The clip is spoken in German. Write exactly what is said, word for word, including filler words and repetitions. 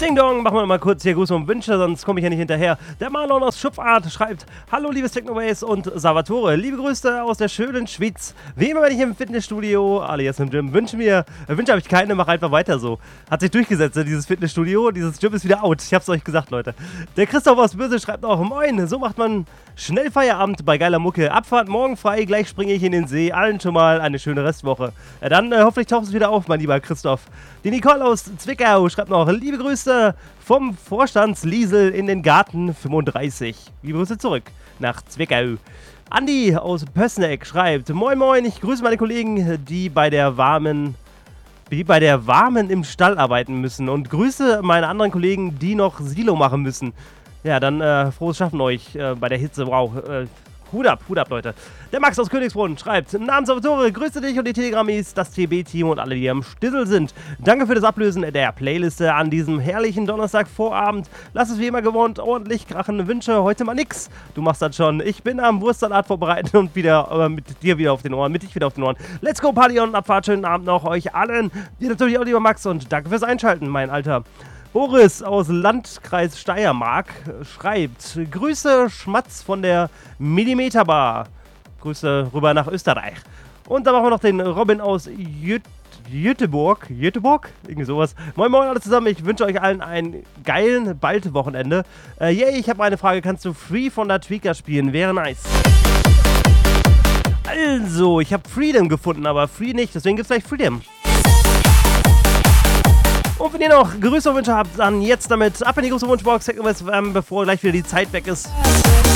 Ding Dong, machen wir mal kurz hier Gruß und Wünsche, sonst komme ich ja nicht hinterher. Der Marlon aus Schupfart schreibt: Hallo liebes Technoways und Salvatore, liebe Grüße aus der schönen Schweiz. Wie immer, wenn ich im Fitnessstudio, alias im Gym, wünsche mir, äh, Wünsche habe ich keine, mach einfach weiter so. Hat sich durchgesetzt, ne, dieses Fitnessstudio, dieses Gym ist wieder out. Ich hab's euch gesagt, Leute. Der Christoph aus Böse schreibt auch: Moin, so macht man schnell Feierabend bei geiler Mucke. Abfahrt morgen frei, gleich springe ich in den See. Allen schon mal eine schöne Restwoche. Ja, dann äh, hoffentlich tauchst du wieder auf, mein lieber Christoph. Die Nicole aus Zwickau schreibt noch: Liebe Grüße vom Vorstandsliesel in den Garten fünfunddreißig. Liebe Grüße zurück nach Zwickau. Andi aus Pössneck schreibt: Moin Moin, ich grüße meine Kollegen, die bei der warmen, die bei der warmen im Stall arbeiten müssen, und grüße meine anderen Kollegen, die noch Silo machen müssen. Ja, dann äh, frohes Schaffen euch äh, bei der Hitze. Wow, äh, Hut ab, Hut ab, Leute. Der Max aus Königsbrunn schreibt: Namens Salvatore, grüße dich und die Telegrammis, das T B-Team und alle, die am Stissel sind. Danke für das Ablösen der Playliste an diesem herrlichen Donnerstagvorabend. Lass es wie immer gewohnt ordentlich krachen. Wünsche heute mal nix. Du machst das schon. Ich bin am Wurstsalat vorbereiten und wieder äh, mit dir wieder auf den Ohren, mit dich wieder auf den Ohren. Let's go, Party und Abfahrt. Schönen Abend noch euch allen. Dir natürlich auch, lieber Max, und danke fürs Einschalten, mein Alter. Boris aus Landkreis Steiermark schreibt: Grüße Schmatz von der Millimeterbar. Grüße rüber nach Österreich. Und dann machen wir noch den Robin aus Jüt Jüteborg. Jüteborg? Irgendwie sowas. Moin Moin alle zusammen. Ich wünsche euch allen einen geilen, bald Wochenende. Äh, yay, ich habe eine Frage. Kannst du Free von der Tweaker spielen? Wäre nice. Also, ich habe Freedom gefunden, aber Free nicht. Deswegen gibt es gleich Freedom. Und wenn ihr noch Grüße und Wünsche habt, dann jetzt damit ab in die große Wunschbox, ähm, bevor gleich wieder die Zeit weg ist.